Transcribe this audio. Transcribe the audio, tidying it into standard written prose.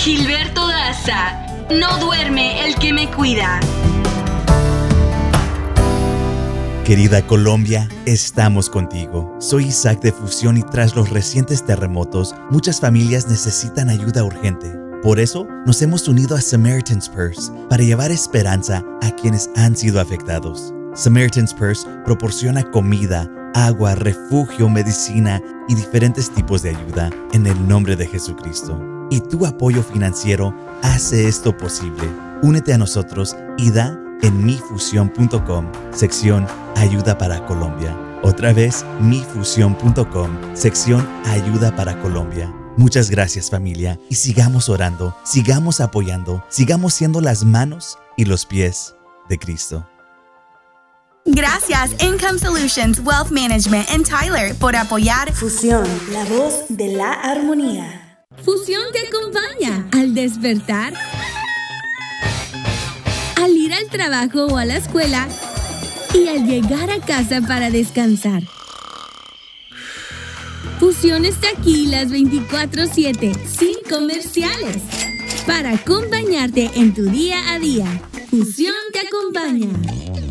Gilberto Daza, no duerme el que me cuida. Querida Colombia, estamos contigo. Soy Isaac de Fusión y tras los recientes terremotos, muchas familias necesitan ayuda urgente. Por eso, nos hemos unido a Samaritan's Purse para llevar esperanza a quienes han sido afectados. Samaritan's Purse proporciona comida, agua, refugio, medicina y diferentes tipos de ayuda en el nombre de Jesucristo. Y tu apoyo financiero hace esto posible. Únete a nosotros y da en mifusión.com, sección Ayuda para Colombia. Otra vez, mifusión.com, sección Ayuda para Colombia. Muchas gracias, familia, y sigamos orando, sigamos apoyando, sigamos siendo las manos y los pies de Cristo. Gracias Income Solutions, Wealth Management en Tyler por apoyar Fusión, la voz de la armonía. Fusión te acompaña al despertar, al ir al trabajo o a la escuela y al llegar a casa para descansar. Fusión está aquí las 24/7, sin comerciales, para acompañarte en tu día a día. Fusión te acompaña.